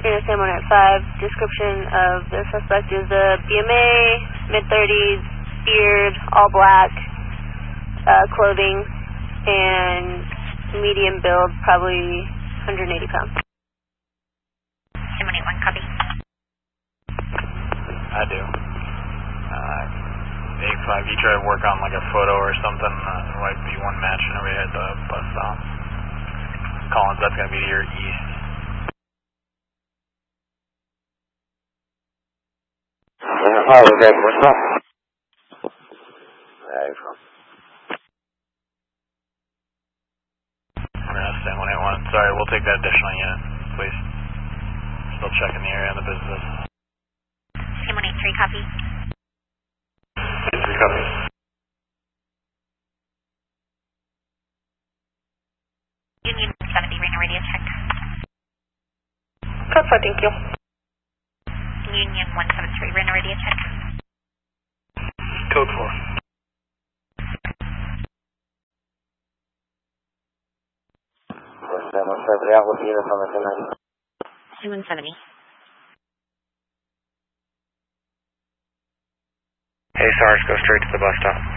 Sam 185. Description of the suspect is a BMA, mid-30s, beard, all black, clothing, and medium build, probably 180 pounds. Sam 181, copy. I do. 85, you try to work on like a photo or something, there might be one match over here at the bus stop. Collins, that's going to be to your east. Hi, we're back. What's up? Sam 181, sorry, we'll take that additional unit, please. Still checking the area on the business. Sam 183, copy. 3 copy. Union 170, Reno radio check. Code 4, thank you. Union 173, Reno radio check. Code 4. Sam 170, out with the unit on the 1090. Sam 170. Hey, Sarge, go straight to the bus stop.